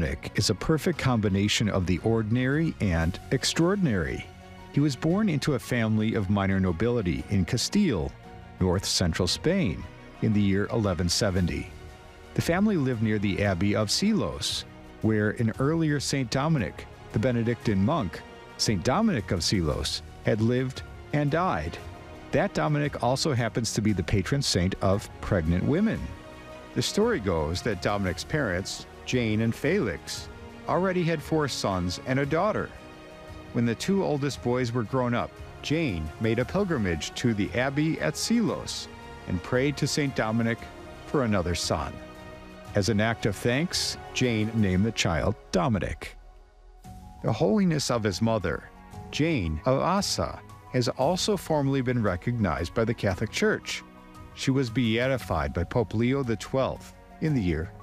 Dominic is a perfect combination of the ordinary and extraordinary. He was born into a family of minor nobility in Castile, north-central Spain, in the year 1170. The family lived near the Abbey of Silos, where an earlier St. Dominic, the Benedictine monk, St. Dominic of Silos, had lived and died. That Dominic also happens to be the patron saint of pregnant women. The story goes that Dominic's parents, Jane and Felix, already had 4 sons and a daughter. When the 2 oldest boys were grown up, Jane made a pilgrimage to the abbey at Silos and prayed to St. Dominic for another son. As an act of thanks, Jane named the child Dominic. The holiness of his mother, Jane of Assa, has also formally been recognized by the Catholic Church. She was beatified by Pope Leo XII in the year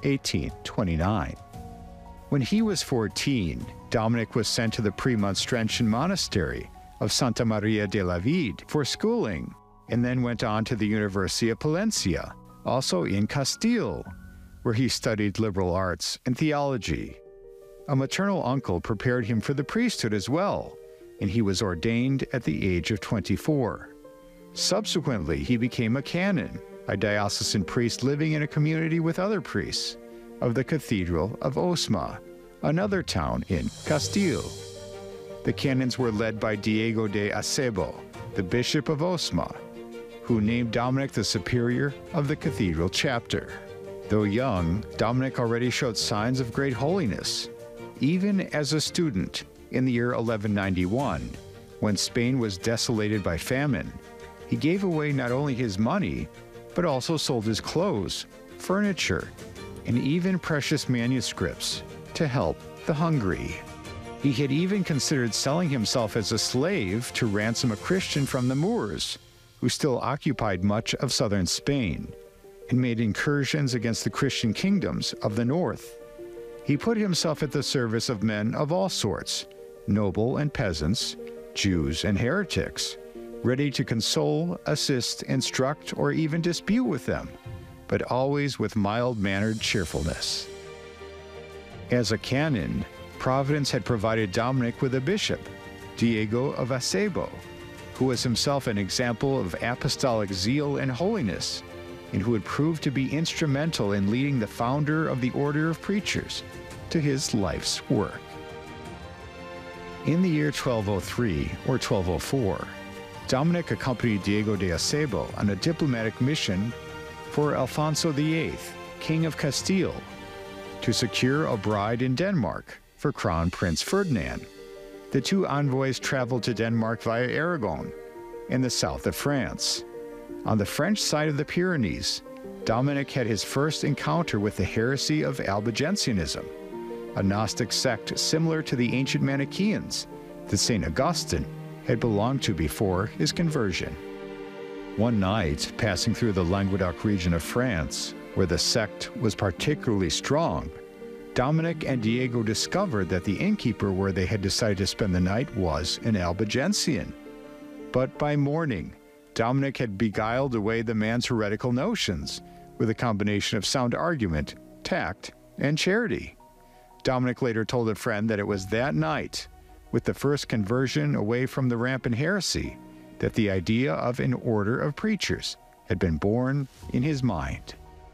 1829. When he was 14, Dominic was sent to the Premonstratian monastery of Santa Maria de la Vide for schooling, and then went on to the University of Palencia, also in Castile, where he studied liberal arts and theology. A maternal uncle prepared him for the priesthood as well, and he was ordained at the age of 24. Subsequently, he became a canon, a diocesan priest living in a community with other priests, of the Cathedral of Osma, another town in Castile. The canons were led by Diego de Acebo, the Bishop of Osma, who named Dominic the superior of the cathedral chapter. Though young, Dominic already showed signs of great holiness. Even as a student, in the year 1191, when Spain was desolated by famine, he gave away not only his money, but also sold his clothes, furniture, and even precious manuscripts to help the hungry. He had even considered selling himself as a slave to ransom a Christian from the Moors, who still occupied much of southern Spain, and made incursions against the Christian kingdoms of the north. He put himself at the service of men of all sorts, noble and peasants, Jews and heretics, ready to console, assist, instruct, or even dispute with them, but always with mild-mannered cheerfulness. As a canon, Providence had provided Dominic with a bishop, Diego of Acebo, who was himself an example of apostolic zeal and holiness, and who would prove to be instrumental in leading the founder of the Order of Preachers to his life's work. In the year 1203 or 1204, Dominic accompanied Diego de Acebo on a diplomatic mission for Alfonso VIII, King of Castile, to secure a bride in Denmark for Crown Prince Ferdinand. The 2 envoys traveled to Denmark via Aragon in the south of France. On the French side of the Pyrenees, Dominic had his first encounter with the heresy of Albigensianism, a Gnostic sect similar to the ancient Manichaeans that St. Augustine had belonged to before his conversion. One night, passing through the Languedoc region of France, where the sect was particularly strong, Dominic and Diego discovered that the innkeeper where they had decided to spend the night was an Albigensian. But by morning, Dominic had beguiled away the man's heretical notions with a combination of sound argument, tact, and charity. Dominic later told a friend that it was that night, with the first conversion away from the rampant heresy, that the idea of an order of preachers had been born in his mind.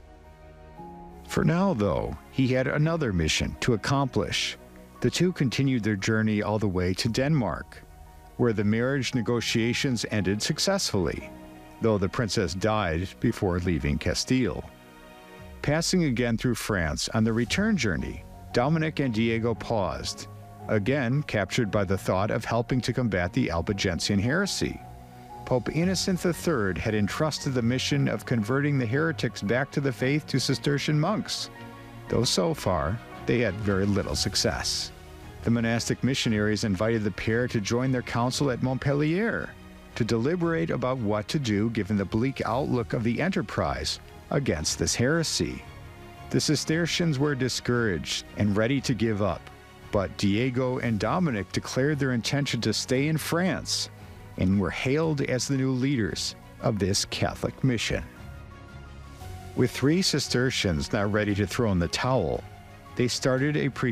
For now, though, he had another mission to accomplish. The 2 continued their journey all the way to Denmark, where the marriage negotiations ended successfully, though the princess died before leaving Castile. Passing again through France on the return journey, Dominic and Diego paused, again captured by the thought of helping to combat the Albigensian heresy. Pope Innocent III had entrusted the mission of converting the heretics back to the faith to Cistercian monks, though so far they had very little success. The monastic missionaries invited the pair to join their council at Montpellier to deliberate about what to do given the bleak outlook of the enterprise against this heresy. The Cistercians were discouraged and ready to give up, but Diego and Dominic declared their intention to stay in France and were hailed as the new leaders of this Catholic mission. With 3 Cistercians now ready to throw in the towel, they started a